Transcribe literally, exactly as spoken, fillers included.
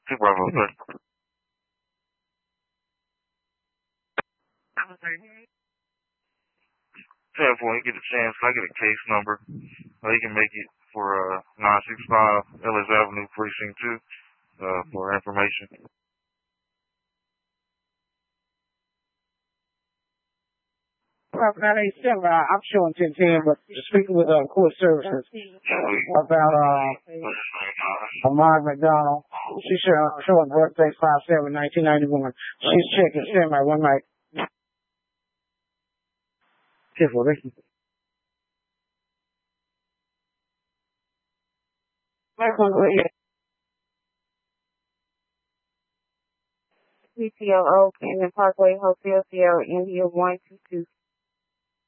Two Bravo, sir. ten four, you get a chance. I get a case number. Uh, you can make it for uh, nine six five Ellis Avenue, Precinct two, uh, for information. Well, nine eight seven, uh, I'm showing ten ten, but speaking with uh, court services about uh, Amon McDonald. She's showing, showing birthday five seven nineteen ninety-one. She's checking semi one night. Careful, Ricky. P T O O, Canyon Parkway, Hotel Sierra, India one two two.